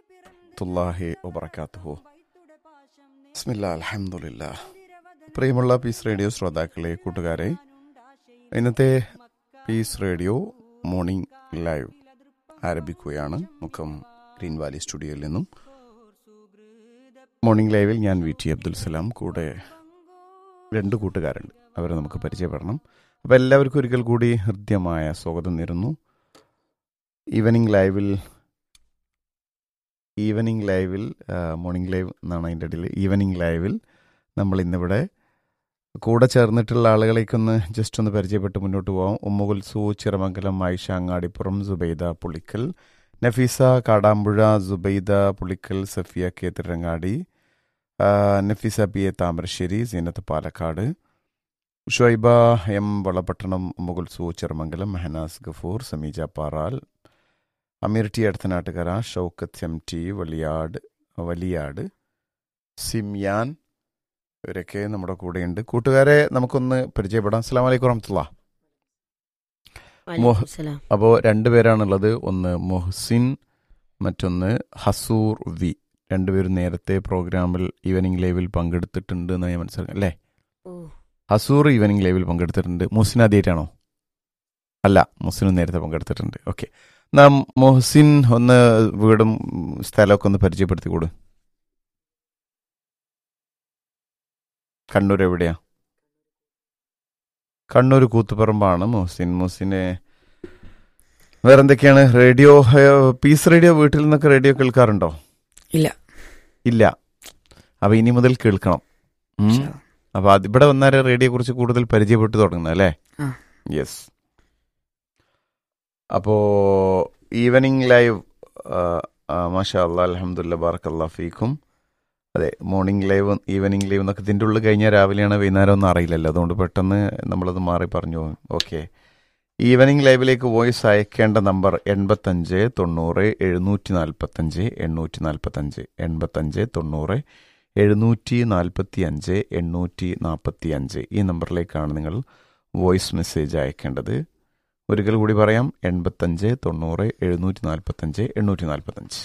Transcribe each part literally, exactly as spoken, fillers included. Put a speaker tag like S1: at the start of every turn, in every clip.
S1: വറഹ്മത്തുള്ളാഹി വബറകാതുഹു. ബിസ്മില്ലാ അൽഹംദുലില്ലാ. പ്രിയമുള്ള പീസ് റേഡിയോ ശ്രോതാക്കളെ, കൂട്ടുകാരെ, ഇന്നത്തെ പീസ് റേഡിയോ മോർണിംഗ് ലൈവ് ആരംഭിക്കുകയാണ്. മുക്കം ഗ്രീൻ വാലി സ്റ്റുഡിയോയിൽ നിന്നും. മോർണിംഗ് ലൈവിൽ ഞാൻ വി ടി അബ്ദുൽ സലാം, കൂടെ രണ്ട് കൂട്ടുകാരുണ്ട്. അവരെ നമുക്ക് പരിചയപ്പെടണം. അപ്പോൾ എല്ലാവർക്കും ഒരിക്കൽ കൂടി ഹൃദ്യമായ സ്വാഗതം നേരുന്നു. ഈവനിങ് ലൈവിൽ ഈവനിങ് ലൈവിൽ മോർണിംഗ് ലൈവ് എന്നാണ് അതിൻ്റെ ഇടയിൽ ഈവനിങ് ലൈവിൽ നമ്മൾ ഇന്നിവിടെ കൂടെ ചേർന്നിട്ടുള്ള ആളുകളേക്കൊന്ന് ജസ്റ്റ് ഒന്ന് പരിചയപ്പെട്ട് മുന്നോട്ട് പോകാം. Ummukulsu Chiramangalam, Ayisha Angadipuram, Subaida Pulikkal, Nafeesa Kadampuzha, Subaida Pulikkal, Safiya K Tirangadi, Nafeesa P A Thamarassery, Zeenath Palakkad, Shuaiba M Valapattanam, Ummukulsu Chiramangalam, Mehnaz Gafoor, Sameeja Paral, Ameer T അടുത്തനാട്ടുകര, Shoukath M T Valiyad Valiyad സിംയാൻ, ഇവരൊക്കെ നമ്മുടെ കൂടെയുണ്ട്. കൂട്ടുകാരെ നമുക്കൊന്ന് പരിചയപ്പെടാം. അസ്സലാമു അലൈക്കും വറഹ്മത്തുള്ളാഹി. അപ്പോൾ രണ്ടുപേരാണുള്ളത്. ഒന്ന് മൊഹ്സിൻ, മറ്റൊന്ന് ഹസൂർ വി. രണ്ടുപേരും നേരത്തെ പ്രോഗ്രാമിൽ ഈവനിങ് ലൈവിൽ പങ്കെടുത്തിട്ടുണ്ട് എന്ന് ഞാൻ മനസ്സിലാക്കാം അല്ലേ? ഹസൂർ ഈവനിങ് ലൈവിൽ പങ്കെടുത്തിട്ടുണ്ട്. മുഹ്സിൻ ആദ്യമായിട്ടാണോ? അല്ല, മുഹ്സിനും നേരത്തെ പങ്കെടുത്തിട്ടുണ്ട്. ഓക്കെ, നാം മൊഹ്സിൻ ഒന്ന് വീടും സ്ഥലമൊക്കെ ഒന്ന് പരിചയപ്പെടുത്തി കൂട്. കണ്ണൂർ എവിടെയാ? കണ്ണൂർ കൂത്തുപറമ്പാണ് മൊഹ്സിൻ. മൊഹ്സിനെ വേറെന്തൊക്കെയാണ്? റേഡിയോ, പീസ് റേഡിയോ വീട്ടിൽ നിന്നൊക്കെ റേഡിയോ കേൾക്കാറുണ്ടോ?
S2: ഇല്ല
S1: ഇല്ല അപ്പൊ ഇനി മുതൽ കേൾക്കണം. അപ്പൊ അത് ഇവിടെ വന്നാലേ റേഡിയോയെ കുറിച്ച് കൂടുതൽ പരിചയപ്പെട്ടു തുടങ്ങുന്നത് അല്ലേ? യെസ്. അപ്പോ ഈവനിങ് ലൈവ് മാഷാ അല്ലാ അൽഹംദുലില്ലാ ബാറക്കല്ലാഹു ഫീക്കും. അതെ, മോർണിംഗ് ലൈവ് ഈവനിങ് ലൈവ് എന്നൊക്കെ ഇതിൻ്റെ ഉള്ളിൽ കഴിഞ്ഞാൽ രാവിലെയാണ് വൈകുന്നേരം ഒന്നും അറിയില്ലല്ലോ, അതുകൊണ്ട് പെട്ടെന്ന് നമ്മളത് മാറി പറഞ്ഞു പോകും. ഓക്കെ, ഈവനിങ് ലൈവിലേക്ക് വോയിസ് അയക്കേണ്ട നമ്പർ എൺപത്തഞ്ച് തൊണ്ണൂറ് എഴുന്നൂറ്റി നാൽപ്പത്തഞ്ച് എണ്ണൂറ്റി നാൽപ്പത്തഞ്ച് എൺപത്തഞ്ച് തൊണ്ണൂറ് എഴുന്നൂറ്റി നാൽപ്പത്തി അഞ്ച് എണ്ണൂറ്റി നാൽപ്പത്തി അഞ്ച് ഈ നമ്പറിലേക്കാണ് നിങ്ങൾ വോയിസ് മെസ്സേജ് അയക്കേണ്ടത്. ഒരിക്കൽ കൂടി പറയാം, എൺപത്തഞ്ച് തൊണ്ണൂറ് എഴുന്നൂറ്റി നാൽപ്പത്തഞ്ച് എണ്ണൂറ്റി നാൽപ്പത്തഞ്ച്.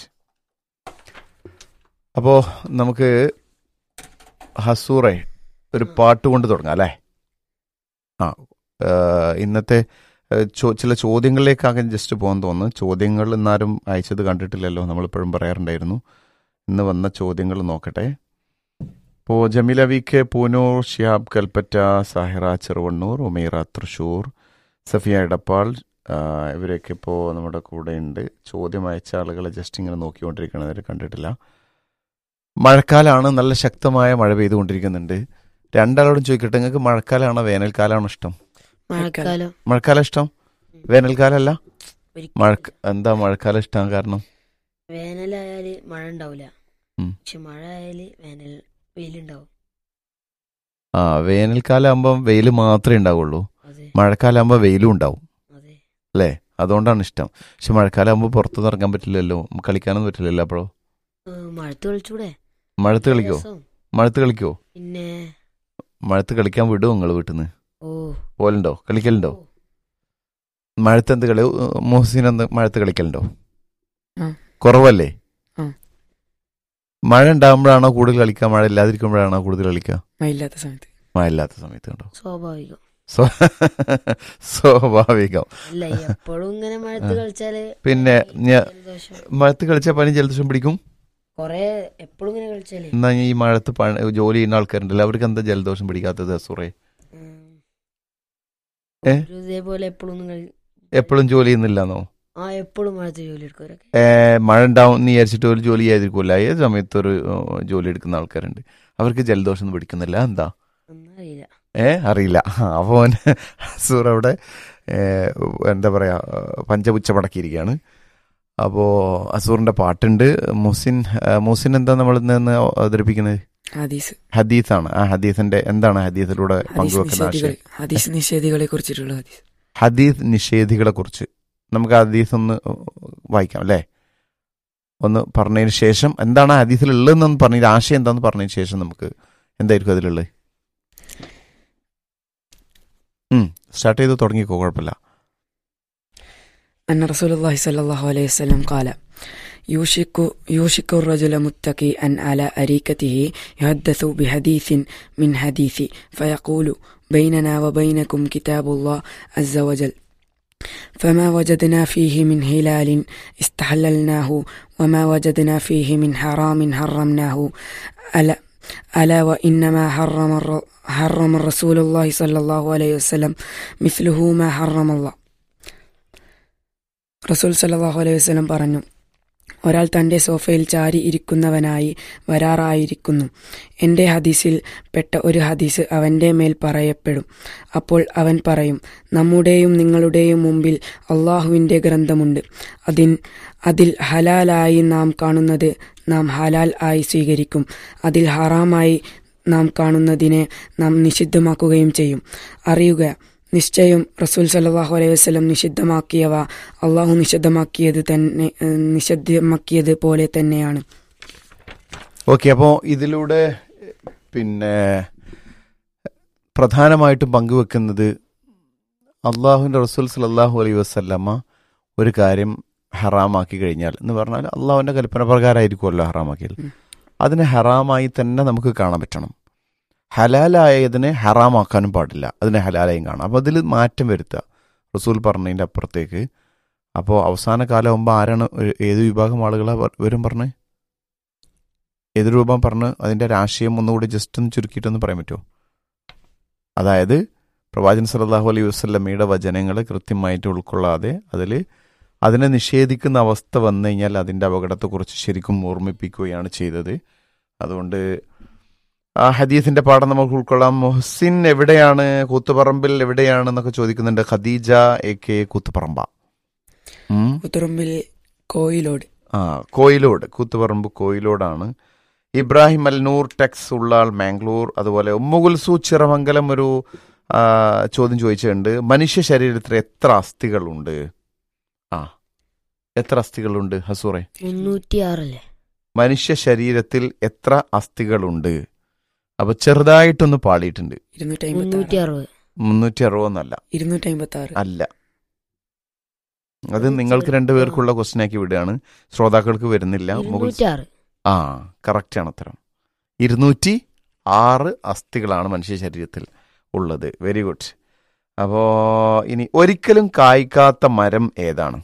S1: അപ്പോൾ നമുക്ക് ഹസൂറെ ഒരു പാട്ട് കൊണ്ട് തുടങ്ങാം അല്ലേ? ആ, ഇന്നത്തെ ചില ചോദ്യങ്ങളിലേക്കാകെ ജസ്റ്റ് പോകാൻ തോന്നുന്നു. ചോദ്യങ്ങൾ ഇന്നാരും അയച്ചത് കണ്ടിട്ടില്ലല്ലോ, നമ്മളിപ്പോഴും പറയാറുണ്ടായിരുന്നു. ഇന്ന് വന്ന ചോദ്യങ്ങൾ നോക്കട്ടെ. ഇപ്പോൾ ജമീല വി കെ പൂനൂർ, ഷിഹാബ് കൽപ്പറ്റ, സാഹിറ ചെറുവണ്ണൂർ, ഉമൈറ തൃശ്ശൂർ, സഫിയ ഇടപ്പാൾ, ഇവരൊക്കെ ഇപ്പോൾ നമ്മുടെ കൂടെ ഉണ്ട്. ചോദ്യം അയച്ച ആളുകളെ ജസ്റ്റ് ഇങ്ങനെ നോക്കിക്കൊണ്ടിരിക്കണവർ കണ്ടിട്ടില്ല. മഴക്കാലമാണ്, നല്ല ശക്തമായ മഴ പെയ്തുകൊണ്ടിരിക്കുന്നുണ്ട്. രണ്ടാളോടും ചോദിക്കട്ടെ, നിങ്ങൾക്ക് മഴക്കാലമാണോ വേനൽക്കാലമാണോ ഇഷ്ടം?
S2: മഴക്കാലം.
S1: മഴക്കാലം ഇഷ്ടം, വേനൽക്കാലമല്ല? മഴ എന്താ മഴക്കാലം ഇഷ്ടം കാരണം?
S2: വേനലായാല് മഴ ഉണ്ടാവില്ല, പക്ഷെ മഴ ആയാല് വേനൽ വെയിലുണ്ടാവും.
S1: ആ, വേനൽക്കാലം ആകുമ്പോൾ വെയിൽ മാത്രമേ ഉണ്ടാവുള്ളൂ, മഴക്കാലം ആകുമ്പോൾ വെയിലും ഉണ്ടാവും അല്ലേ? അതുകൊണ്ടാണ് ഇഷ്ടം. പക്ഷെ മഴക്കാലം ആകുമ്പോൾ പുറത്തു ഇറങ്ങാൻ പറ്റില്ലല്ലോ, കളിക്കാനൊന്നും പറ്റില്ലല്ലോ. അപ്പോഴോ
S2: മഴത്ത് കളിച്ചൂടെ?
S1: മഴത്ത് കളിക്കോ? മഴത്ത് കളിക്കോ?
S2: പിന്നെ
S1: മഴത്ത് കളിക്കാൻ വിടുമോ നിങ്ങൾ വീട്ടിൽ നിന്ന്?
S2: ഓ,
S1: പോലുണ്ടോ? കളിക്കലുണ്ടോ? മഴത്ത് എന്ത് കളി? മുഹ്സിൻ എന്ത് മഴത്ത് കളിക്കലുണ്ടോ? കുറവല്ലേ? മഴ ഉണ്ടാകുമ്പോഴാണോ കൂടുതൽ കളിക്കുക, മഴ ഇല്ലാതിരിക്കുമ്പോഴാണോ കൂടുതൽ കളിക്കുക?
S2: മഴ ഇല്ലാത്ത സമയത്ത്.
S1: മഴ ഇല്ലാത്ത സമയത്ത് കണ്ടോ?
S2: സ്വാഭാവികം.
S1: സ്വാഭാവികം. പിന്നെ മഴത്ത് കളിച്ചാൽ പനി ജലദോഷം പിടിക്കും. എന്നാ ഈ മഴത്ത് ജോലി ചെയ്യുന്ന ആൾക്കാരുണ്ടല്ലോ, അവർക്ക് എന്താ ജലദോഷം പിടിക്കാത്തത്? സുറേ, എപ്പോഴും ജോലി ചെയ്യുന്നില്ലെന്നോ? മഴ ഉണ്ടാവും എന്ന് വിചാരിച്ചിട്ട് ഒരു ജോലി ചെയ്യാതിരിക്കൂല. ഏത് സമയത്ത് ഒരു ജോലി എടുക്കുന്ന ആൾക്കാരുണ്ട്, അവർക്ക് ജലദോഷം ഒന്നും പിടിക്കുന്നില്ല. എന്താ ഏ അറിയില്ല. അപ്പോൾ ഹസൂർ അവിടെ എന്താ പറയാ പഞ്ചപുച്ച മടക്കിയിരിക്കുകയാണ്. അപ്പോൾ ഹസൂറിന്റെ പാട്ടുണ്ട്. മുഹ്സിൻ മുഹ്സിൻ എന്താ നമ്മൾ ഇന്ന് അവതരിപ്പിക്കുന്നത്?
S2: ഹദീസ്.
S1: ഹദീസാണ്. ആ ഹദീസിന്റെ എന്താണ് ഹദീസിലൂടെ പങ്കുവെക്കുന്ന ആശയം?
S2: ഹദീസ് നിഷേധികളെ കുറിച്ചിട്ടുള്ള ഹദീസ്.
S1: ഹദീസ് നിഷേധികളെ കുറിച്ച് നമുക്ക് ഹദീസ് ഒന്ന് വായിക്കാം അല്ലേ? ഒന്ന് പറഞ്ഞതിന് ശേഷം എന്താണ് ഹദീസിലുള്ളതെന്ന് പറഞ്ഞ ആശയം എന്താന്ന് പറഞ്ഞതിന് ശേഷം നമുക്ക് എന്തായിരിക്കും അതിലുള്ളത്? സ്റ്റാർട്ട് ചെയ്ത് തുടങ്ങിക്കോ, കുഴപ്പമില്ല.
S2: أن رسول الله صلى الله عليه وسلم قال
S3: يوشك يوشك الرجل متكئا على أريكته يحدث بحديث من حديثي فيقول بيننا وبينكم كتاب الله عز وجل فما وجدنا فيه من هلال استحللناه وما وجدنا فيه من حرام حرمناه ألا ألا وإنما حرم الر- حرم رسول الله صلى الله عليه وسلم مثله ما حرم الله. റസൂൽ സല്ലല്ലാഹു അലൈഹി വസല്ലം പറഞ്ഞു, ഒരാൾ തൻ്റെ സോഫയിൽ ചാരി ഇരിക്കുന്നവനായി വരാറായിരിക്കുന്നു. എൻ്റെ ഹദീസിൽ പെട്ട ഒരു ഹദീസ് അവൻ്റെ മേൽ പറയപ്പെടും. അപ്പോൾ അവൻ പറയും, നമ്മുടെയും നിങ്ങളുടെയും മുമ്പിൽ അള്ളാഹുവിൻ്റെ ഗ്രന്ഥമുണ്ട്. അതിൻ അതിൽ ഹലാലായി നാം കാണുന്നത് നാം ഹലാൽ ആയി സ്വീകരിക്കും, അതിൽ ഹറാമായി നാം കാണുന്നതിനെ നാം നിഷിദ്ധമാക്കുകയും ചെയ്യും. അറിയുക, നിശ്ചയം റസൂൽ സല്ലല്ലാഹു അലൈഹി വസല്ലം നിഷിദ്ധമാക്കിയവ അള്ളാഹു നിഷിദ്ധമാക്കിയത് തന്നെ നിഷിദ്ധമാക്കിയത് പോലെ തന്നെയാണ്.
S1: ഓക്കെ, അപ്പോൾ ഇതിലൂടെ പിന്നെ പ്രധാനമായിട്ടും പങ്കുവെക്കുന്നത് അള്ളാഹുവിൻ്റെ റസൂൽ സല്ലല്ലാഹു അലൈഹി വസല്ലമ ഒരു കാര്യം ഹറാമാക്കി കഴിഞ്ഞാൽ എന്ന് പറഞ്ഞാൽ അള്ളാഹുവിൻ്റെ കൽപ്പന പ്രകാരമായിരിക്കുമല്ലോ ഹറാമാക്കിയത്, അതിനെ ഹറാമായി തന്നെ നമുക്ക് കാണാൻ പറ്റണം. ഹലാലായതിനെ ഹറാമാക്കാനും പാടില്ല, അതിനെ ഹലാലായും കാണാം. അപ്പോൾ അതിൽ മാറ്റം വരുത്തുക റസൂൽ പറഞ്ഞതിൻ്റെ അപ്പുറത്തേക്ക്. അപ്പോൾ അവസാന കാലമാകുമ്പോൾ ആരാണ് ഒരു- ഏത് വിഭാഗം ആളുകളാണ് വരും പറഞ്ഞ് ഏത് രൂപം പറഞ്ഞ് അതിൻ്റെ രാശിയം ഒന്നുകൂടി ജസ്റ്റ് ഒന്ന് ചുരുക്കിയിട്ടൊന്ന് പറയാൻ പറ്റുമോ? അതായത് പ്രവാചകൻ സല്ലല്ലാഹു അലൈഹി വസല്ലമയുടെ വചനങ്ങൾ കൃത്യമായിട്ട് ഉൾക്കൊള്ളാതെ അതിൽ അതിനെ നിഷേധിക്കുന്ന അവസ്ഥ വന്നു കഴിഞ്ഞാൽ അതിൻ്റെ അപകടത്തെക്കുറിച്ച് ശരിക്കും ഓർമ്മിപ്പിക്കുകയാണ് ചെയ്തത്. അതുകൊണ്ട് ആ ഹദീസിന്റെ പാഠം നമുക്ക് ഉൾക്കൊള്ളാം. മുഹ്സിൻ എവിടെയാണ്, കൂത്തുപറമ്പിൽ എവിടെയാണ് എന്നൊക്കെ ചോദിക്കുന്നുണ്ട്. Khadija A K Koothuparamba. ഉം.
S3: ഉത്തറമ്പിൽ കോയിലോട്.
S1: ആ കോയിലോട്, കൂത്തുപറമ്പ് കോയിലോടാണ്. ഇബ്രാഹിം അൽനൂർ ടെക്സ് ഉള്ളാൾ മാംഗ്ലൂർ. അതുപോലെ ഉമ്മുകുൽസു ചിറമംഗലം ഒരു ആ, ചോദ്യം ചോദിച്ചിട്ടുണ്ട്. മനുഷ്യ ശരീരത്തിൽ എത്ര അസ്ഥികളുണ്ട്? ആ എത്ര അസ്ഥികളുണ്ട് ഹസൂറെ?
S2: മുന്നൂറ്റി ആറല്ലേ?
S1: മനുഷ്യ ശരീരത്തിൽ എത്ര അസ്ഥികളുണ്ട്? അപ്പൊ ചെറുതായിട്ടൊന്ന് പാളിയിട്ടുണ്ട്.
S3: ഇരുന്നൂറ്റി അമ്പത്തി
S2: മുന്നൂറ്റി അറുപത്.
S1: മുന്നൂറ്റി അറുപതൊന്നല്ല,
S3: ഇരുന്നൂറ്റി അമ്പത്തി ആറ്
S1: അല്ല. അത് നിങ്ങൾക്ക് രണ്ടുപേർക്കുള്ള ക്വസ്റ്റ്യൻ ആക്കി വിടുകയാണ്, ശ്രോതാക്കൾക്ക് വരുന്നില്ല. മുകൾ
S2: ഇരുന്നൂറ്റി ആറ്.
S1: ആ കറക്റ്റാണ് ഉത്തരം. ഇരുന്നൂറ്റി ആറ് അസ്ഥികളാണ് മനുഷ്യ ശരീരത്തിൽ ഉള്ളത്. Very good. അപ്പോ ഇനി ഒരിക്കലും കായ്ക്കാത്ത മരം ഏതാണ്?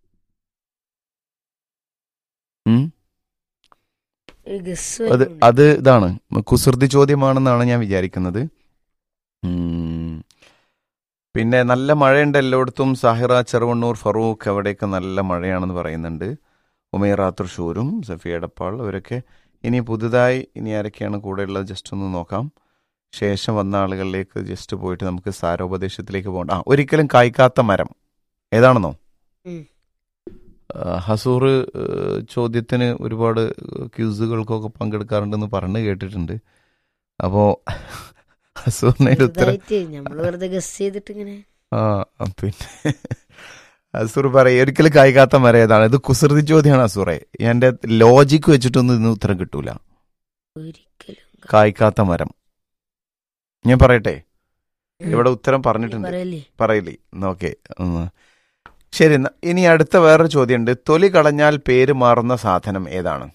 S1: ഉം?
S2: ഒരു ഗസ്
S1: അത്
S2: വരുന്നുണ്ട്.
S1: അത് ഇതാണ് കുസൃതി ചോദ്യമാണെന്നാണ് ഞാൻ വിചാരിക്കുന്നത്. ഉം. പിന്നെ നല്ല മഴയുണ്ട് എല്ലായിടത്തും. സാഹിറ ചെറുവണ്ണൂർ, ഫറൂഖ് അവിടെയൊക്കെ നല്ല മഴയാണെന്ന് പറയുന്നുണ്ട്. ഉമേറ തൃശ്ശൂരും സഫിയ എടപ്പാൾ അവരൊക്കെ. ഇനി പുതുതായി ഇനി ആരൊക്കെയാണ് കൂടെയുള്ളത് ജസ്റ്റ് ഒന്ന് നോക്കാം. ശേഷം വന്ന ആളുകളിലേക്ക് ജസ്റ്റ് പോയിട്ട് നമുക്ക് സാരോപദേശത്തിലേക്ക് പോകണ്ട. ആ ഒരിക്കലും കായ്ക്കാത്ത മരം ഏതാണെന്നോ?
S2: ഉം.
S1: ആ, ഹസൂർ ഏഹ്, ചോദ്യത്തിന് ഒരുപാട് ക്യൂസുകൾക്കൊക്കെ പങ്കെടുക്കാറുണ്ടെന്ന് പറഞ്ഞു കേട്ടിട്ടുണ്ട്. അപ്പോൾ ഹസൂറിന് അതിന്റെ ഉത്തരം
S2: ചെറുതായിട്ട് നമ്മള് വെറുതെ ഗസ് ചെയ്തിട്ട് ഇങ്ങനെ.
S1: ആ പിന്നെ ഹസൂർ പറയും ഒരിക്കലും കായ്ക്കാത്ത മരം ഏതാണ്? ഇത് കുസൃതി ചോദ്യമാണ് ഹസൂറെ. എൻ്റെ ലോജിക്ക് വെച്ചിട്ടൊന്നും ഇന്ന് ഉത്തരം കിട്ടൂല.
S2: ഒരിക്കലും
S1: കായ്ക്കാത്ത മരം ഞാൻ പറയട്ടെ, ഇവിടെ ഉത്തരം പറഞ്ഞിട്ടുണ്ട്.
S2: പറയല്ലേ?
S1: പറയില്ലേ? ഓക്കെ, ശരി. എന്നാ ഇനി അടുത്ത വേറൊരു ചോദ്യമുണ്ട്. തൊലി കളഞ്ഞാൽ പേര് മാറുന്ന സാധനം ഏതാണ്?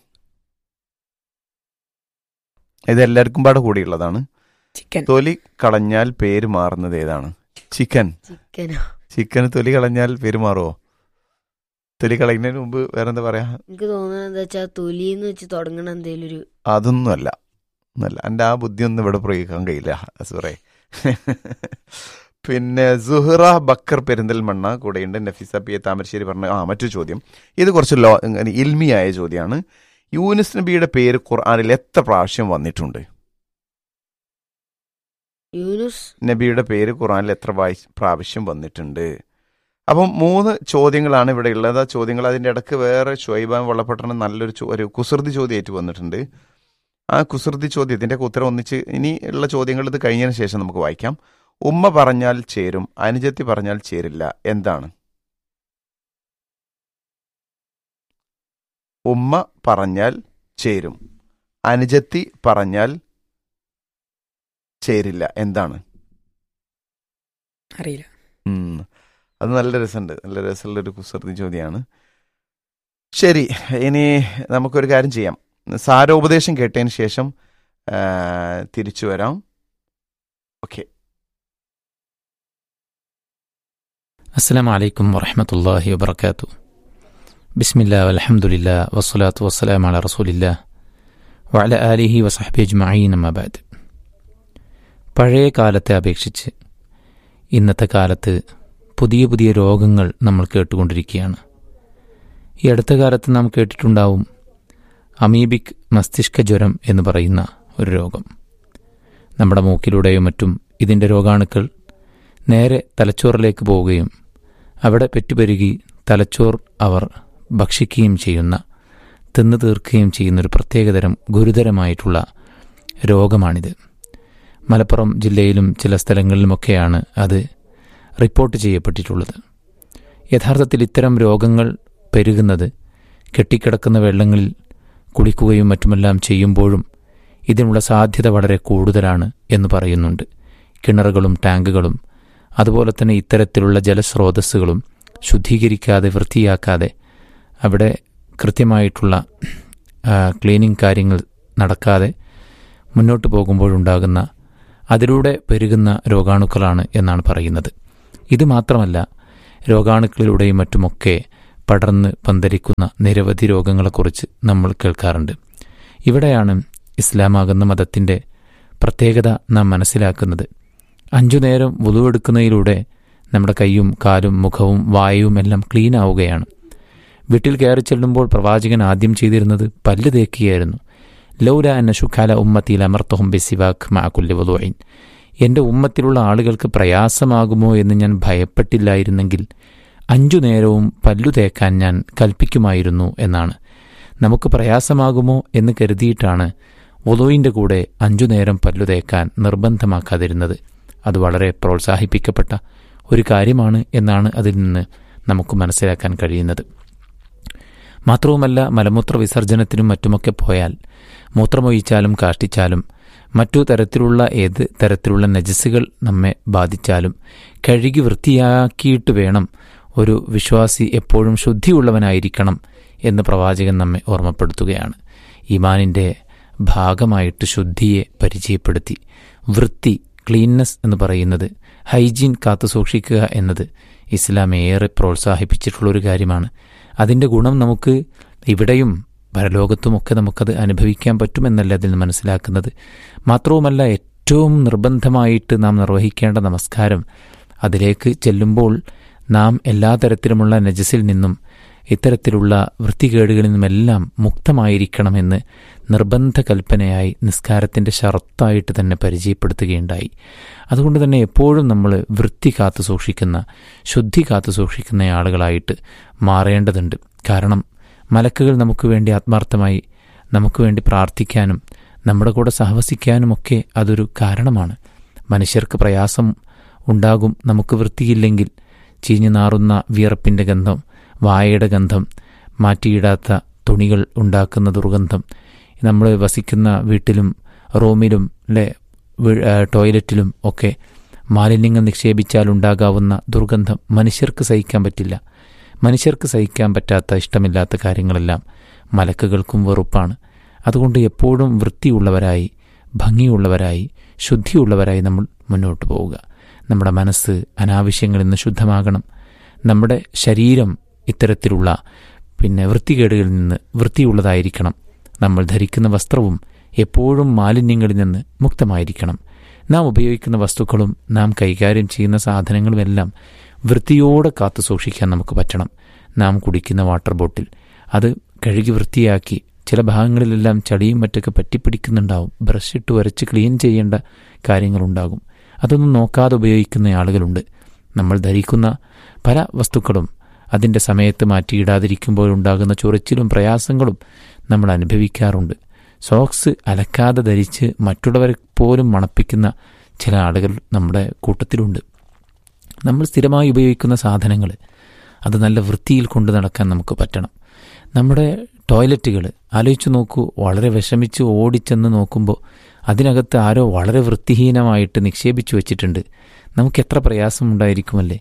S1: ഇത് എല്ലാവർക്കും പാടെ കൂടിയുള്ളതാണ്.
S3: ചിക്കൻ.
S1: തൊലി കളഞ്ഞാൽ പേര് മാറുന്നത് ഏതാണ്? ചിക്കൻ.
S2: ചിക്കനോ?
S1: ചിക്കന് തൊലി കളഞ്ഞാൽ പേര് മാറുമോ? തൊലി കളയുന്നതിന് മുമ്പ് വേറെന്താ പറയാ?
S2: എനിക്ക് തോന്നുന്നത് എന്താ വെച്ചാ തൊലിന്ന് വെച്ച് തുടങ്ങണ എന്തേലും ഒരു
S1: അതൊന്നുമല്ല, ഒന്നല്ല. എൻ്റെ ആ ബുദ്ധിയൊന്നും ഇവിടെ പ്രയോഗിക്കാൻ കഴിയില്ല അസുറേ. പിന്നെ സുഹറ ബക്കർ പെരിന്തൽമണ്ണ കൂടെയുണ്ട്. നഫീസ പി എ താമരശ്ശേരി പറഞ്ഞ ആ മറ്റൊരു ചോദ്യം. ഇത് കുറച്ച് ലോ ഇൽമിയായ ചോദ്യമാണ്. യൂനുസ് നബിയുടെ പേര് ഖുർആനിൽ എത്ര പ്രാവശ്യം വന്നിട്ടുണ്ട്?
S2: യൂനുസ്
S1: നബിയുടെ പേര് ഖുർആനിൽ എത്ര വായി- പ്രാവശ്യം വന്നിട്ടുണ്ട്? അപ്പം മൂന്ന് ചോദ്യങ്ങളാണ് ഇവിടെ ഉള്ളത്. ആ ചോദ്യങ്ങൾ അതിൻ്റെ ഇടയ്ക്ക് വേറെ ഷുഐബാൻ വള്ളപ്പെട്ടന് നല്ലൊരു ചോ- ഒരു കുസൃതി ചോദ്യമായിട്ട് വന്നിട്ടുണ്ട്. ആ കുസൃതി ചോദ്യത്തിൻ്റെ ഉത്തരം ഒന്നിച്ച് ഇനി ഉള്ള ചോദ്യങ്ങൾ ഇത് കഴിഞ്ഞതിന് ശേഷം നമുക്ക് വായിക്കാം. ഉമ്മ പറഞ്ഞാൽ ചേരും, അനുജത്തി പറഞ്ഞാൽ ചേരില്ല, എന്താണ്? ഉമ്മ പറഞ്ഞാൽ ചേരും, അനുജത്തി പറഞ്ഞാൽ ചേരില്ല, എന്താണ്?
S3: അറിയില്ല.
S1: ഉം. അത് നല്ല രസമുണ്ട്, നല്ല രസമുള്ളൊരു കുസൃതി ചോദ്യമാണ്. ശരി, ഇനി നമുക്കൊരു കാര്യം ചെയ്യാം. സാരോപദേശം കേട്ടതിന് ശേഷം ആ, തിരിച്ചു വരാം. ഓക്കെ.
S4: അസ്സലാമു അലൈക്കും വറഹ്മത്തുള്ളാഹി വബറകാതുഹു. ബിസ്മില്ലാ വൽഹംദുലില്ലാ വസ്സലാത്തു വസ്സലാമു അലാ റസൂലില്ലാ വഅലാ ആലിഹി വസഹ്ബിഹി അജ്മഈൻ, അമ്മാ ബഅദ്. പഴയ കാലത്തെ അപേക്ഷിച്ച് ഇന്നത്തെ കാലത്ത് പുതിയ പുതിയ രോഗങ്ങൾ നമ്മൾ കേട്ടുകൊണ്ടിരിക്കുകയാണ്. ഈ അടുത്ത കാലത്ത് നാം കേട്ടിട്ടുണ്ടാവും അമീബിക് മസ്തിഷ്ക ജ്വരം എന്ന് പറയുന്ന ഒരു രോഗം. നമ്മുടെ മൂക്കിലൂടെയും മറ്റും ഇതിൻ്റെ രോഗാണുക്കൾ നേരെ തലച്ചോറിലേക്ക് പോവുകയും അവിടെ പെറ്റുപെരുകി തലച്ചോർ അവർ ഭക്ഷിക്കുകയും ചെയ്യുന്ന, തിന്നു തീർക്കുകയും ചെയ്യുന്നൊരു പ്രത്യേകതരം ഗുരുതരമായിട്ടുള്ള രോഗമാണിത്. മലപ്പുറം ജില്ലയിലും ചില സ്ഥലങ്ങളിലുമൊക്കെയാണ് അത് റിപ്പോർട്ട് ചെയ്യപ്പെട്ടിട്ടുള്ളത്. യഥാർത്ഥത്തിൽ ഇത്തരം രോഗങ്ങൾ പെരുകുന്നത് കെട്ടിക്കിടക്കുന്ന വെള്ളങ്ങളിൽ കുളിക്കുകയും മറ്റുമെല്ലാം ചെയ്യുമ്പോഴും ഇതിനുള്ള സാധ്യത വളരെ കൂടുതലാണ് എന്ന് പറയുന്നുണ്ട്. കിണറുകളും ടാങ്കുകളും അതുപോലെ തന്നെ ഇത്തരത്തിലുള്ള ജലസ്രോതസ്സുകളും ശുദ്ധീകരിക്കാതെ വൃത്തിയാക്കാതെ അവിടെ കൃത്യമായിട്ടുള്ള ക്ലീനിങ് കാര്യങ്ങൾ നടക്കാതെ മുന്നോട്ട് പോകുമ്പോഴുണ്ടാകുന്ന, അതിലൂടെ പെരുകുന്ന രോഗാണുക്കളാണ് എന്നാണ് പറയുന്നത്. ഇത് മാത്രമല്ല, രോഗാണുക്കളിലൂടെയും മറ്റുമൊക്കെ പടർന്ന് പന്തലിക്കുന്ന നിരവധി രോഗങ്ങളെക്കുറിച്ച് നമ്മൾ കേൾക്കാറുണ്ട്. ഇവിടെയാണ് ഇസ്ലാമാകുന്ന മതത്തിൻ്റെ പ്രത്യേകത നാം മനസ്സിലാക്കുന്നത്. അഞ്ചു നേരം വുളു എടുക്കുന്നതിലൂടെ നമ്മുടെ കൈയും കാലും മുഖവും വായുവും എല്ലാം ക്ലീൻ ആവുകയാണ്. വീട്ടിൽ കയറി ചെല്ലുമ്പോൾ പ്രവാചകൻ ആദ്യം ചെയ്തിരുന്നത് പല്ല് തേക്കുകയായിരുന്നു. ലൗല അന്ന ശുഖാല ഉമ്മത്തിൽ അമർത്തഹും ബിസിവാഖ് മാകുല്ലി വളുഇൻ. എൻ്റെ ഉമ്മത്തിലുള്ള ആളുകൾക്ക് പ്രയാസമാകുമോ എന്ന് ഞാൻ ഭയപ്പെട്ടില്ലായിരുന്നെങ്കിൽ അഞ്ചു നേരവും പല്ലു തേക്കാൻ ഞാൻ കൽപ്പിക്കുമായിരുന്നു എന്നാണ്. നമുക്ക് പ്രയാസമാകുമോ എന്ന് കരുതിയിട്ടാണ് വുളുഇൻ്റെ കൂടെ അഞ്ചു നേരം പല്ലു തേക്കാൻ നിർബന്ധമാക്കാതിരുന്നത്. അത് വളരെ പ്രോത്സാഹിപ്പിക്കപ്പെട്ട ഒരു കാര്യമാണ് എന്നാണ് അതിൽ നിന്ന് നമുക്ക് മനസ്സിലാക്കാൻ കഴിയുന്നത്. മാത്രവുമല്ല, മലമൂത്ര വിസർജനത്തിനും മറ്റുമൊക്കെ പോയാൽ മൂത്രമൊഴിച്ചാലും കാഷ്ടിച്ചാലും മറ്റു തരത്തിലുള്ള ഏത് തരത്തിലുള്ള നജസുകൾ നമ്മെ ബാധിച്ചാലും കഴുകി വൃത്തിയാക്കിയിട്ട് വേണം ഒരു വിശ്വാസി എപ്പോഴും ശുദ്ധിയുള്ളവനായിരിക്കണം എന്ന് പ്രവാചകൻ നമ്മെ ഓർമ്മപ്പെടുത്തുകയാണ്. ഈമാനിൻ്റെ ഭാഗമായിട്ട് ശുദ്ധിയെ പരിചയപ്പെടുത്തി. വൃത്തി, ക്ലീൻനെസ് എന്ന് പറയുന്നത്, ഹൈജീൻ കാത്തു സൂക്ഷിക്കുക എന്നത് ഇസ്ലാം ഏറെ പ്രോത്സാഹിപ്പിച്ചിട്ടുള്ളൊരു കാര്യമാണ്. അതിൻ്റെ ഗുണം നമുക്ക് ഇവിടെയും പരലോകത്തുമൊക്കെ നമുക്കത് അനുഭവിക്കാൻ പറ്റുമെന്നല്ല അതിൽ നിന്ന് മനസ്സിലാക്കുന്നത്. മാത്രവുമല്ല, ഏറ്റവും നിർബന്ധമായിട്ട് നാം നിർവഹിക്കേണ്ട നമസ്കാരം, അതിലേക്ക് ചെല്ലുമ്പോൾ നാം എല്ലാ തരത്തിലുമുള്ള നജസിൽ നിന്നും ഇത്തരത്തിലുള്ള വൃത്തികേടുകളിൽ നിന്നുമെല്ലാം മുക്തമായിരിക്കണമെന്ന് നിർബന്ധ കൽപ്പനയായി നിസ്കാരത്തിൻ്റെ ഷർത്തായിട്ട് തന്നെ പരിചയപ്പെടുത്തുകയുണ്ടായി. അതുകൊണ്ട് തന്നെ എപ്പോഴും നമ്മൾ വൃത്തി കാത്തു സൂക്ഷിക്കുന്ന, ശുദ്ധി കാത്തു സൂക്ഷിക്കുന്ന ആളുകളായിട്ട് മാറേണ്ടതുണ്ട്. കാരണം മലക്കുകൾ നമുക്ക് വേണ്ടി ആത്മാർത്ഥമായി നമുക്ക് വേണ്ടി പ്രാർത്ഥിക്കാനും നമ്മുടെ കൂടെ സഹവസിക്കാനുമൊക്കെ അതൊരു കാരണമാണ്. മനുഷ്യർക്ക് പ്രയാസം ഉണ്ടാകും നമുക്ക് വൃത്തിയില്ലെങ്കിൽ. ചീഞ്ഞു നാറുന്ന വിയർപ്പിൻ്റെ ഗന്ധം, വായയുടെ ഗന്ധം, മാറ്റിയിടാത്ത തുണികൾ ഉണ്ടാക്കുന്ന ദുർഗന്ധം, നമ്മൾ വസിക്കുന്ന വീട്ടിലും റൂമിലും അല്ലെ ടോയ്ലറ്റിലും ഒക്കെ മാലിന്യങ്ങൾ നിക്ഷേപിച്ചാൽ ഉണ്ടാകാവുന്ന ദുർഗന്ധം മനുഷ്യർക്ക് സഹിക്കാൻ പറ്റില്ല. മനുഷ്യർക്ക് സഹിക്കാൻ പറ്റാത്ത ഇഷ്ടമില്ലാത്ത കാര്യങ്ങളെല്ലാം മലക്കുകൾക്കും വെറുപ്പാണ്. അതുകൊണ്ട് എപ്പോഴും വൃത്തിയുള്ളവരായി, ഭംഗിയുള്ളവരായി, ശുദ്ധിയുള്ളവരായി നമ്മൾ മുന്നോട്ട് പോവുക. നമ്മുടെ മനസ്സ് അനാവശ്യങ്ങളിൽ നിന്ന് ശുദ്ധമാകണം. നമ്മുടെ ശരീരം ഇത്തരത്തിലുള്ള പിന്നെ വൃത്തികേടുകളിൽ നിന്ന് വൃത്തിയുള്ളതായിരിക്കണം. നമ്മൾ ധരിക്കുന്ന വസ്ത്രവും എപ്പോഴും മാലിന്യങ്ങളിൽ നിന്ന് മുക്തമായിരിക്കണം. നാം ഉപയോഗിക്കുന്ന വസ്തുക്കളും നാം കൈകാര്യം ചെയ്യുന്ന സാധനങ്ങളുമെല്ലാം വൃത്തിയോടെ കാത്തു സൂക്ഷിക്കാൻ നമുക്ക് പറ്റണം. നാം കുടിക്കുന്ന വാട്ടർ ബോട്ടിൽ അത് കഴുകി വൃത്തിയാക്കി, ചില ഭാഗങ്ങളിലെല്ലാം ചളിയും മറ്റൊക്കെ പറ്റിപ്പിടിക്കുന്നുണ്ടാവും. ബ്രഷ് ഇട്ട് വരച്ച് ക്ലീൻ ചെയ്യേണ്ട കാര്യങ്ങളുണ്ടാകും. അതൊന്നും നോക്കാതെ ഉപയോഗിക്കുന്ന ആളുകളുണ്ട്. നമ്മൾ ധരിക്കുന്ന പല വസ്തുക്കളും അതിൻ്റെ സമയത്ത് മാറ്റിയിടാതിരിക്കുമ്പോഴുണ്ടാകുന്ന ചൊറിച്ചിലും പ്രയാസങ്ങളും നമ്മൾ അനുഭവിക്കാറുണ്ട്. സോക്സ് അലക്കാതെ ധരിച്ച് മറ്റുള്ളവരെ പോലും മണപ്പിക്കുന്ന ചില ആളുകൾ നമ്മുടെ കൂട്ടത്തിലുണ്ട്. നമ്മൾ സ്ഥിരമായി ഉപയോഗിക്കുന്ന സാധനങ്ങൾ അത് നല്ല വൃത്തിയിൽ കൊണ്ടു നടക്കാൻ നമുക്ക് പറ്റണം. നമ്മുടെ ടോയ്ലറ്റുകൾ ആലോചിച്ച് നോക്കൂ. വളരെ വിഷമിച്ച് ഓടിച്ചെന്ന് നോക്കുമ്പോൾ അതിനകത്ത് ആരോ വളരെ വൃത്തിഹീനമായിട്ട് നിക്ഷേപിച്ചു വച്ചിട്ടുണ്ട്. നമുക്ക് എത്ര പ്രയാസമുണ്ടായിരിക്കുമല്ലേ.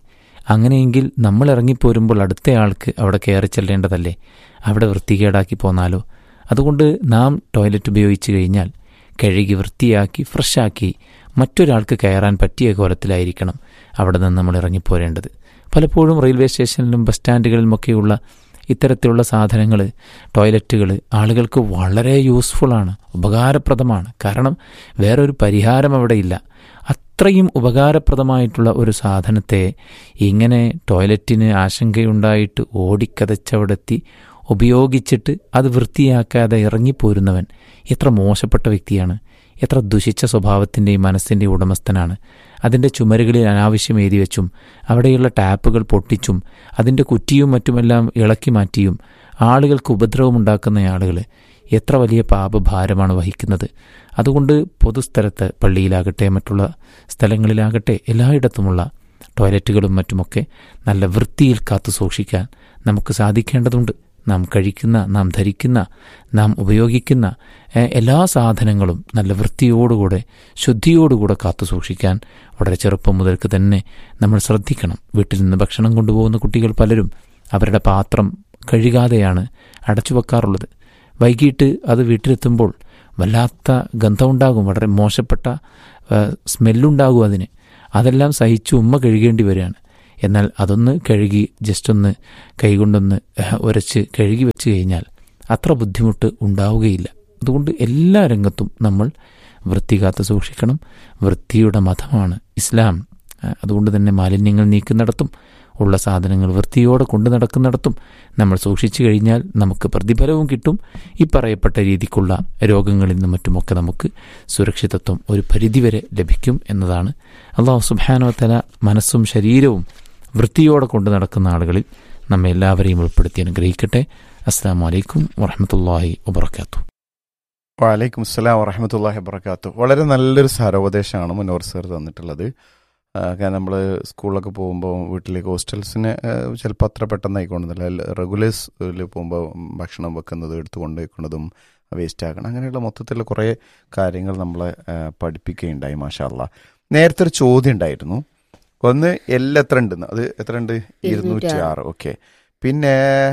S4: അങ്ങനെയെങ്കിൽ നമ്മൾ ഇറങ്ങിപ്പോരുമ്പോൾ അടുത്തയാൾക്ക് അവിടെ കയറി ചെല്ലേണ്ടതല്ലേ? അവിടെ വൃത്തികേടാക്കി പോന്നാലോ? അതുകൊണ്ട് നാം ടോയ്ലറ്റ് ഉപയോഗിച്ച് കഴിഞ്ഞാൽ കഴുകി വൃത്തിയാക്കി ഫ്രഷാക്കി മറ്റൊരാൾക്ക് കയറാൻ പറ്റിയ കോലത്തിലായിരിക്കണം അവിടെ നിന്ന് നമ്മൾ ഇറങ്ങിപ്പോരേണ്ടത്. പലപ്പോഴും റെയിൽവേ സ്റ്റേഷനിലും ബസ് സ്റ്റാൻഡുകളിലുമൊക്കെയുള്ള ഇത്തരത്തിലുള്ള സാധനങ്ങൾ, ടോയ്ലറ്റുകൾ ആളുകൾക്ക് വളരെ യൂസ്ഫുള്ളാണ്, ഉപകാരപ്രദമാണ്. കാരണം വേറൊരു പരിഹാരം അവിടെ ഇല്ല. അത്രയും ഉപകാരപ്രദമായിട്ടുള്ള ഒരു സാധനത്തെ ഇങ്ങനെ ടോയ്ലറ്റിന് ആശങ്കയുണ്ടായിട്ട് ഓടിക്കതച്ചവിടെത്തി ഉപയോഗിച്ചിട്ട് അത് വൃത്തിയാക്കാതെ ഇറങ്ങിപ്പോരുന്നവൻ എത്ര മോശപ്പെട്ട വ്യക്തിയാണ്, എത്ര ദുഷിച്ച സ്വഭാവത്തിൻ്റെയും മനസ്സിൻ്റെയും ഉടമസ്ഥനാണ്. അതിൻ്റെ ചുമരുകളിൽ അനാവശ്യം എഴുതി വെച്ചും അവിടെയുള്ള ടാപ്പുകൾ പൊട്ടിച്ചും അതിൻ്റെ കുറ്റിയും മറ്റുമെല്ലാം ഇളക്കി മാറ്റിയും ആളുകൾക്ക് ഉപദ്രവമുണ്ടാക്കുന്ന ആളുകൾ എത്ര വലിയ പാപഭാരമാണ് വഹിക്കുന്നത്. അതുകൊണ്ട് പൊതുസ്ഥലത്ത്, പള്ളിയിലാകട്ടെ മറ്റുള്ള സ്ഥലങ്ങളിലാകട്ടെ എല്ലായിടത്തുമുള്ള ടോയ്ലറ്റുകളും മറ്റുമൊക്കെ നല്ല വൃത്തിയിൽ കാത്തു സൂക്ഷിക്കാൻ നമുക്ക് സാധിക്കേണ്ടതുണ്ട്. നാം കഴിക്കുന്ന, നാം ധരിക്കുന്ന, നാം ഉപയോഗിക്കുന്ന എല്ലാ സാധനങ്ങളും നല്ല വൃത്തിയോടുകൂടെ ശുദ്ധിയോടുകൂടെ കാത്തു സൂക്ഷിക്കാൻ വളരെ ചെറുപ്പം മുതൽക്ക് തന്നെ നമ്മൾ ശ്രദ്ധിക്കണം. വീട്ടിൽ നിന്ന് ഭക്ഷണം കൊണ്ടുപോകുന്ന കുട്ടികൾ പലരും അവരുടെ പാത്രം കഴുകാതെയാണ് അടച്ചു വെക്കാറുള്ളത്. വൈകിട്ട് അത് വീട്ടിലെത്തുമ്പോൾ വല്ലാത്ത ഗന്ധമുണ്ടാകും, വളരെ മോശപ്പെട്ട സ്മെല്ലുണ്ടാകും അതിന്. അതെല്ലാം സഹിച്ച് ഉമ്മ കഴുകേണ്ടി വരികയാണ്. എന്നാൽ അതൊന്ന് കഴുകി ജസ്റ്റ് ഒന്ന് കൈകൊണ്ടൊന്ന് ഉരച്ച് കഴുകി വെച്ച് കഴിഞ്ഞാൽ അത്ര ബുദ്ധിമുട്ട് ഉണ്ടാവുകയില്ല. അതുകൊണ്ട് എല്ലാ രംഗത്തും നമ്മൾ വൃത്തി കാത്ത് സൂക്ഷിക്കണം. വൃത്തിയുടെ മതമാണ് ഇസ്ലാം. അതുകൊണ്ട് തന്നെ മാലിന്യങ്ങൾ നീക്കുന്നിടത്തും ഉള്ള സാധനങ്ങൾ വൃത്തിയോടെ കൊണ്ടു നടക്കുന്നിടത്തും നമ്മൾ സൂക്ഷിച്ചു കഴിഞ്ഞാൽ നമുക്ക് പ്രതിഫലവും കിട്ടും. ഈ പറയപ്പെട്ട രീതിക്കുള്ള രോഗങ്ങളിൽ നിന്നും മറ്റുമൊക്കെ നമുക്ക് സുരക്ഷിതത്വം ഒരു പരിധിവരെ ലഭിക്കും എന്നതാണ്. അല്ലാഹു സുബ്ഹാനഹു വ തആല മനസ്സും ശരീരവും വൃത്തിയോടെ കൊണ്ടു നടക്കുന്ന ആളുകളിൽ നമ്മെ എല്ലാവരെയും ഉൾപ്പെടുത്തി അനുഗ്രഹിക്കട്ടെ. അസ്സലാമു അലൈക്കും വറഹ്മത്തുള്ളാഹി വബറകാതുഹു.
S1: വലൈക്കും അസ്സലാം വറഹ്മത്തുള്ളാഹി വബറകാതുഹു. വളരെ നല്ലൊരു സാരോപദേശമാണ് മുനോർ സർ തന്നിട്ടുള്ളത്. കാരണം നമ്മൾ സ്കൂളിലൊക്കെ പോകുമ്പോൾ വീട്ടിലേക്ക് ഹോസ്റ്റൽസിന് ചിലപ്പോൾ അത്ര പെട്ടെന്ന് ആയിക്കൊണ്ടുന്നില്ല. റെഗുലേഴ്സിൽ പോകുമ്പോൾ ഭക്ഷണം വെക്കുന്നത് എടുത്തുകൊണ്ട് വെക്കുന്നതും വേസ്റ്റ് ആക്കണം, അങ്ങനെയുള്ള മൊത്തത്തിലുള്ള കുറേ കാര്യങ്ങൾ നമ്മളെ പഠിപ്പിക്കുകയുണ്ടായി. മാഷാ അല്ലാഹ്. നേരത്തെ ഒരു ചോദ്യം ഉണ്ടായിരുന്നു, ഒന്ന് എൽ എത്ര ഉണ്ടെന്ന്, അത് എത്ര ഉണ്ട്? ഇരുന്നൂറ്റി ആറ്. ഓക്കെ. പിന്നെ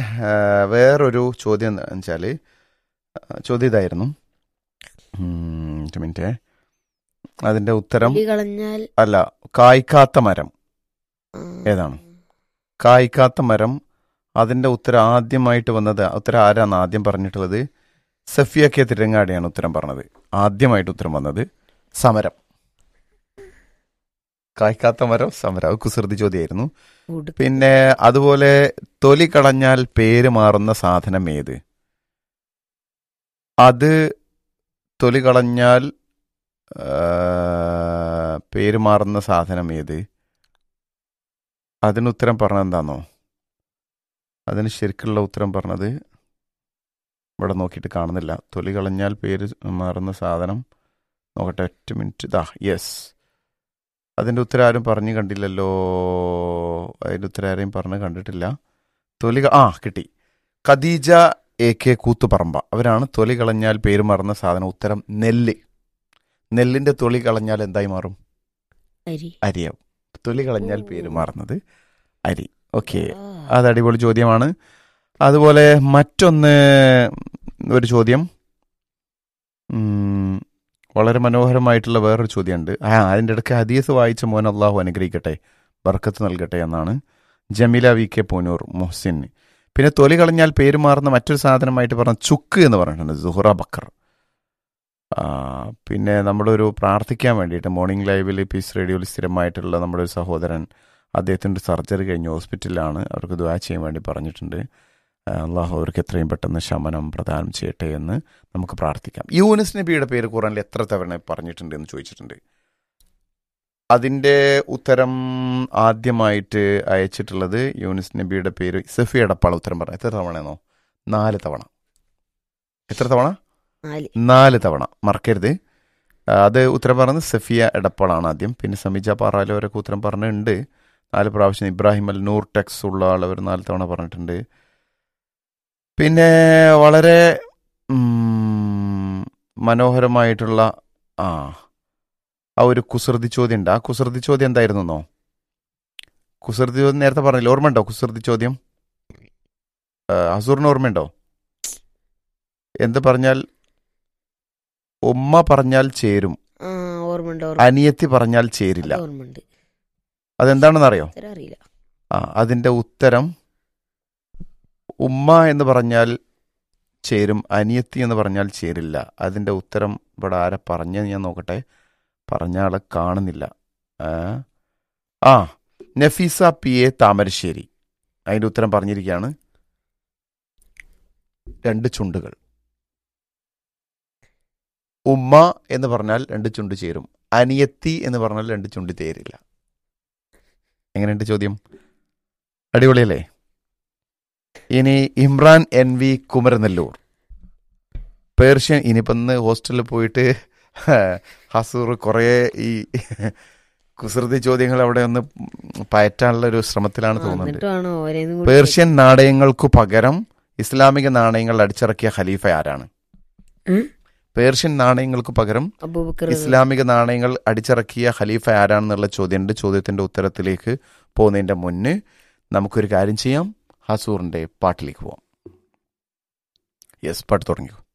S1: വേറൊരു ചോദ്യം എന്ന് വെച്ചാൽ ചോദ്യം ഇതായിരുന്നു, മിനിറ്റ്, അതിന്റെ ഉത്തരം അല്ല, കായ്ക്കാത്ത മരം ഏതാണ്? കായ്ക്കാത്ത മരം, അതിന്റെ ഉത്തരം ആദ്യമായിട്ട് വന്നത്, ഉത്തരം ആരാണ് ആദ്യം പറഞ്ഞിട്ടുള്ളത്? സഫിയ കെ തിരങ്ങാടിയാണ് ഉത്തരം പറഞ്ഞത്. ആദ്യമായിട്ട് ഉത്തരം വന്നത് സമരം. കായ്ക്കാത്ത മരം, സമരം. അത് കുസൃതി ചോദ്യമായിരുന്നു. പിന്നെ അതുപോലെ തൊലി കളഞ്ഞാൽ പേര് മാറുന്ന സാധനം ഏത്? അത് തൊലി കളഞ്ഞാൽ പേര് മാറുന്ന സാധനം ഏത്? അതിന് ഉത്തരം പറഞ്ഞത് എന്താണോ? അതിന് ശരിക്കുള്ള ഉത്തരം പറഞ്ഞത് ഇവിടെ നോക്കിയിട്ട് കാണുന്നില്ല. തൊലി കളഞ്ഞാൽ പേര് മാറുന്ന സാധനം, നോക്കട്ടെ ഒറ്റ മിനിറ്റ്. ഇതാ, യെസ്, അതിൻ്റെ ഉത്തരം ആരും പറഞ്ഞു കണ്ടില്ലല്ലോ. അതിൻ്റെ ഉത്തരം ആരെയും പറഞ്ഞ് കണ്ടിട്ടില്ല. തൊലി ആ കിട്ടി. ഖദീജ എ കെ കൂത്തുപറമ്പ, അവരാണ് തൊലി കളഞ്ഞാൽ പേര് മാറുന്ന സാധനം. ഉത്തരം നെല്ല്. നെല്ലിന്റെ തൊലി കളഞ്ഞാൽ എന്തായി മാറും? അരിയാവും. തൊലി കളഞ്ഞാൽ പേര് മാറുന്നത് അരി. ഓക്കെ, അത് അടിപൊളി ചോദ്യമാണ്. അതുപോലെ മറ്റൊന്ന് ഒരു ചോദ്യം, വളരെ മനോഹരമായിട്ടുള്ള വേറൊരു ചോദ്യമുണ്ട്. ആ അതിൻ്റെ ഇടയ്ക്ക് ഹദീസ് വായിച്ച മോൻ അള്ളാഹു അനുഗ്രഹിക്കട്ടെ, ബർക്കത്ത് നൽകട്ടെ എന്നാണ് ജമീല വി കെ പൂനൂർ മുഹ്സിൻ. പിന്നെ തൊലി കളഞ്ഞാൽ പേര് മാറുന്ന മറ്റൊരു സാധനമായിട്ട് പറഞ്ഞ ചുക്ക് എന്ന് പറഞ്ഞിട്ടുണ്ട് സുഹറ ബക്കർ. പിന്നെ നമ്മുടെ ഒരു പ്രാർത്ഥിക്കാൻ വേണ്ടിയിട്ട് മോർണിംഗ് ലൈവിൽ പീസ് റേഡിയോയിൽ സ്ഥിരമായിട്ടുള്ള നമ്മുടെ ഒരു സഹോദരൻ, അദ്ദേഹത്തിൻ്റെ സർജറി കഴിഞ്ഞ് ഹോസ്പിറ്റലിലാണ്, അവർക്ക് ദുആ ചെയ്യാൻ വേണ്ടി പറഞ്ഞിട്ടുണ്ട്. അള്ളാഹു അവർക്ക് എത്രയും പെട്ടെന്ന് ശമനം പ്രദാനം ചെയ്യട്ടെ എന്ന് നമുക്ക് പ്രാർത്ഥിക്കാം. യൂനുസ് നബിയുടെ പേര് ഖുർആനിൽ എത്ര തവണ പറഞ്ഞിട്ടുണ്ട് എന്ന് ചോദിച്ചിട്ടുണ്ട്. അതിൻ്റെ ഉത്തരം ആദ്യമായിട്ട് അയച്ചിട്ടുള്ളത് യൂനുസ് നബിയുടെ പേര് സഫി എടപ്പാൾ ഉത്തരം പറഞ്ഞു. എത്ര തവണയെന്നോ? നാല് തവണ. എത്ര തവണ? നാല് തവണ. മറക്കരുത്. അത് ഉത്തരം പറഞ്ഞത് സഫിയ എടപ്പാളാണ് ആദ്യം. പിന്നെ സമിജ പാറാലവരൊക്കെ ഉത്തരം പറഞ്ഞിട്ടുണ്ട് നാല് പ്രാവശ്യം. ഇബ്രാഹിം അൽ നൂർ ടെക്സ് ഉള്ള ആൾ അവർ നാല് തവണ പറഞ്ഞിട്ടുണ്ട്. പിന്നെ വളരെ മനോഹരമായിട്ടുള്ള ആ ആ ഒരു കുസൃതി ചോദ്യം ഉണ്ട്. ആ കുസൃതി ചോദ്യം എന്തായിരുന്നോ? കുസൃതി ചോദ്യം നേരത്തെ പറഞ്ഞില്ല, ഓർമ്മയുണ്ടോ കുസൃതി ചോദ്യം? ഹസൂറിന് ഓർമ്മയുണ്ടോ? എന്ത് പറഞ്ഞാൽ ഉമ്മ പറഞ്ഞാൽ ചേരും,
S2: ആ ഓർമ്മയുണ്ട്,
S1: അനിയത്തി പറഞ്ഞാൽ ചേരില്ല.
S2: ഓർമ്മയുണ്ട്.
S1: അതെന്താണെന്ന് അറിയോ?
S2: ഉത്തരം അറിയില്ല.
S1: ആ അതിന്റെ ഉത്തരം ഉമ്മ എന്ന് പറഞ്ഞാൽ ചേരും, അനിയത്തി എന്ന് പറഞ്ഞാൽ ചേരില്ല. അതിന്റെ ഉത്തരം ഇവിടെ ആരെ പറഞ്ഞത് ഞാൻ നോക്കട്ടെ. പറഞ്ഞ ആളെ കാണുന്നില്ല. ആ ആ നഫീസ പി എ താമരശ്ശേരി അതിന്റെ ഉത്തരം പറഞ്ഞിരിക്കുകയാണ്. രണ്ട് ചുണ്ടുകൾ. ഉമ്മ എന്ന് പറഞ്ഞാൽ രണ്ട് ചുണ്ട് ചേരും, അനിയത്തി എന്ന് പറഞ്ഞാൽ രണ്ട് ചുണ്ട് ചേരില്ല. എങ്ങനെയുണ്ട് ചോദ്യം? അടിപൊളിയല്ലേ? ഇനി Imran N V Kumaranellur, Persian. ഇനിയിപ്പം ഇന്ന് ഹോസ്റ്റലിൽ പോയിട്ട് ഹസൂർ കുറേ ഈ കുസൃതി ചോദ്യങ്ങൾ അവിടെ ഒന്ന് പയറ്റാനുള്ള ഒരു ശ്രമത്തിലാണ് തോന്നുന്നത്. പേർഷ്യൻ നാണയങ്ങൾക്കു പകരം ഇസ്ലാമിക നാണയങ്ങൾ അടിച്ചിറക്കിയ ഖലീഫ ആരാണ്? പേർഷ്യൻ നാണയങ്ങൾക്ക് പകരം ഇസ്ലാമിക നാണയങ്ങൾ അടിച്ചിറക്കിയ ഖലീഫ ആരാണെന്നുള്ള ചോദ്യമുണ്ട്. ചോദ്യത്തിന്റെ ഉത്തരത്തിലേക്ക് പോകുന്നതിന്റെ മുന്നേ നമുക്കൊരു കാര്യം ചെയ്യാം. ഹസൂറിന്റെ പാട്ടിലേക്ക് പോവാം. യെസ്, പാട്ട് തുടങ്ങിക്കോ.